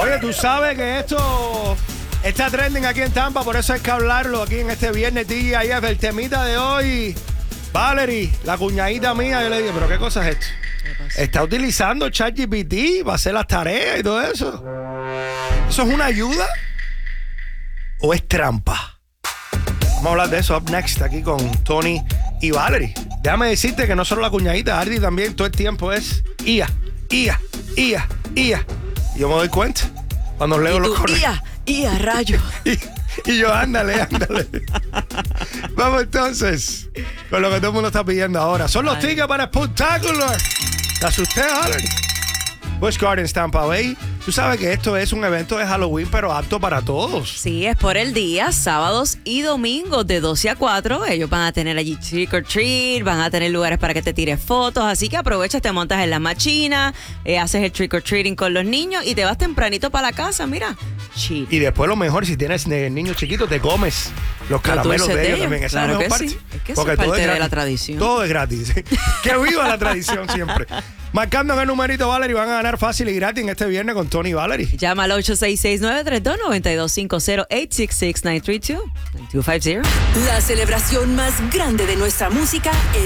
Oye, tú sabes que esto está trending aquí en Tampa, por eso hay que hablarlo aquí en este viernes TGIF. El temita de hoy, Valerie, la cuñadita mía, yo le dije, ¿pero qué cosa es esto? Está utilizando ChatGPT para hacer las tareas y todo eso. ¿Eso es una ayuda o es trampa? Vamos a hablar de eso up next aquí con Tony y Valerie. Déjame decirte que no solo la cuñadita, Ardi también todo el tiempo es IA. Y yo me doy cuenta cuando leo los correos. IA, rayo. Y yo, ándale. Vamos entonces con lo que todo el mundo está pidiendo ahora. Son los tickets para Spectacular. ¿Te asusté, Valerie? Busch Gardens, Tampa Bay. Tú sabes que esto es un evento de Halloween, pero apto para todos. Sí, es por el día, sábados y domingos de 12 a 4. Ellos van a tener allí trick or treat, van a tener lugares para que te tires fotos. Así que aprovechas, te montas en la machina, haces el trick or treating con los niños y te vas tempranito para la casa, mira. Chill. Y después lo mejor, si tienes niños chiquitos, te comes los caramelos de ellos también. Esa claro es la que mejor parte. sí. Es que Porque eso es parte todo de la tradición. Todo es gratis. Que viva la tradición siempre. Marcando en el numerito, Valerie, van a ganar fácil y gratis en este viernes con Tony y Valerie. Llama al 866-932-9250, 866-932-9250. La celebración más grande de nuestra música es